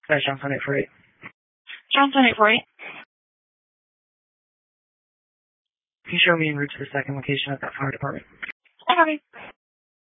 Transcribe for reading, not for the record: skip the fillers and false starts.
That's Johnson 848. Johnson 848. Can you show me en route to the second location of that fire department? Okay.